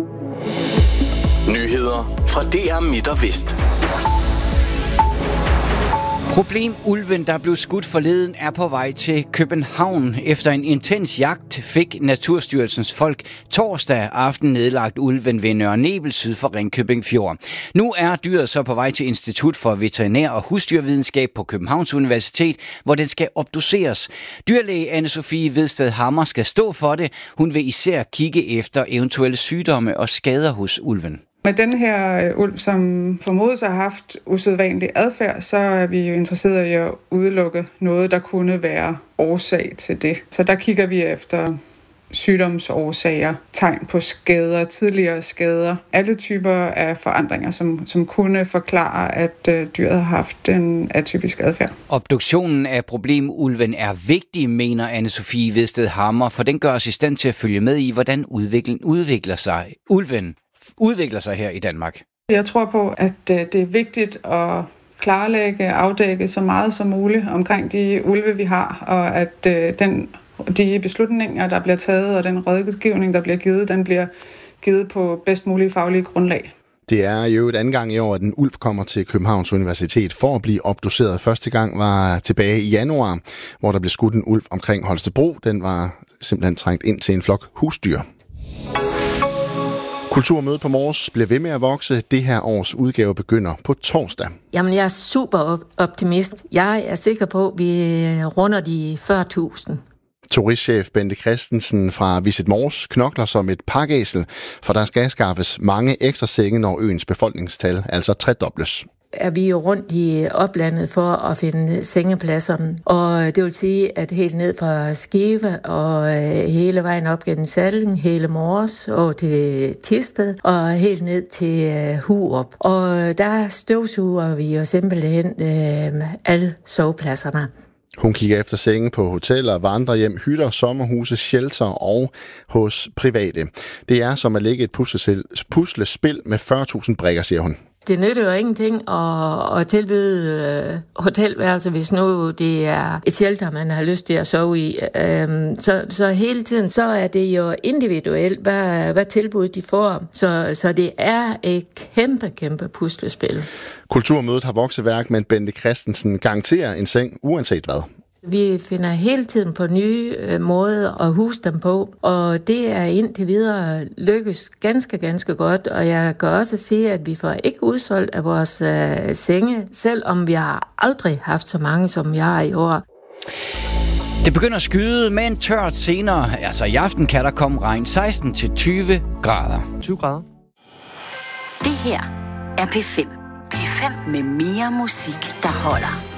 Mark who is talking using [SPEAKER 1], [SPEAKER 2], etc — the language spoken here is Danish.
[SPEAKER 1] Nyheder fra DR Midt og Vest.
[SPEAKER 2] Ulven, der blev skudt forleden, er på vej til København. Efter en intens jagt fik Naturstyrelsens folk torsdag aften nedlagt ulven ved Nørre Nebel syd for Ringkøbing Fjord. Nu er dyret så på vej til Institut for Veterinær- og Husdyrvidenskab på Københavns Universitet, hvor den skal obduceres. Dyrlæge Anne-Sophie Vedsted Hammer skal stå for det. Hun vil især kigge efter eventuelle sygdomme og skader hos ulven.
[SPEAKER 3] Med den her ulv, som formodes har haft usædvanlig adfærd, så er vi jo interesseret i at udelukke noget, der kunne være årsag til det. Så der kigger vi efter sygdomsårsager, tegn på skader, tidligere skader, alle typer af forandringer, som kunne forklare, at dyret har haft en atypisk adfærd.
[SPEAKER 2] Obduktionen af problemulven er vigtig, mener Anne-Sophie Vedsted Hammer, for den gør os i stand til at følge med i, hvordan ulven udvikler sig her i Danmark.
[SPEAKER 3] Jeg tror på, at det er vigtigt at afdække så meget som muligt omkring de ulve, vi har, og at de beslutninger, der bliver taget, og den rådgivning, der bliver givet, den bliver givet på bedst mulige faglige grundlag.
[SPEAKER 4] Det er jo et anden gang i år, at en ulv kommer til Københavns Universitet for at blive obduceret. Første gang var tilbage i januar, hvor der blev skudt en ulv omkring Holstebro. Den var simpelthen trængt ind til en flok husdyr. Kulturmødet på Mors bliver ved med at vokse. Det her års udgave begynder på torsdag.
[SPEAKER 5] Jamen, jeg er super optimist. Jeg er sikker på, at vi runder de 40.000.
[SPEAKER 4] Turistchef Bente Christensen fra Visit Mors knokler som et pakæsel, for der skal skaffes mange ekstra senge, når øens befolkningstal altså tredobles.
[SPEAKER 5] Er vi jo rundt i oplandet for at finde sengepladserne. Og det vil sige, at helt ned fra Skive og hele vejen op gennem Salling, hele Mors og til Thisted og helt ned til Hurup. Og der støvsuger vi jo simpelthen alle sovepladserne.
[SPEAKER 4] Hun kigger efter senge på hoteller, vandrehjem, hytter, sommerhuse, shelter og hos private. Det er som at lægge et puslespil med 40.000 brikker, siger hun.
[SPEAKER 5] Det nytter jo ingenting at tilbyde hotelværelser, hvis nu det er et shelter, man har lyst til at sove i. Så hele tiden så er det jo individuelt, hvad tilbud de får. Så det er et kæmpe puslespil.
[SPEAKER 4] Kulturmødet har vokseværk, men Bente Christensen garanterer en seng uanset hvad.
[SPEAKER 5] Vi finder hele tiden på nye måder at huse dem på, og det er indtil videre lykkes ganske godt. Og jeg kan også sige, at vi får ikke udsolgt af vores senge, selvom vi har aldrig haft så mange, som jeg har i år.
[SPEAKER 2] Det begynder at skyde, men tørt senere. Altså i aften kan der komme regn 16-20 grader.
[SPEAKER 1] 20 grader.
[SPEAKER 6] Det her er P5. P5 med mere musik, der holder.